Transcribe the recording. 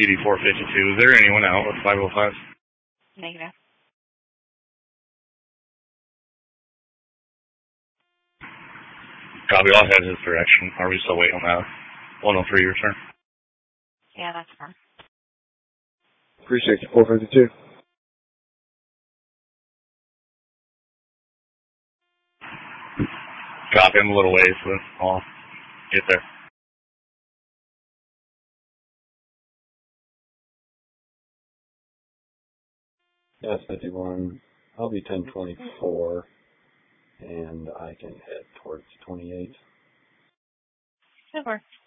DD 452. Is there anyone out with 505? Negative. Copy, I'll head his direction. Are we still waiting on that 103 return? Yeah, that's fine. Appreciate you, 452. Copy, I'm a little ways, but I'll get there. Yeah, 51. I'll be 1024, and I can head towards 28. Super.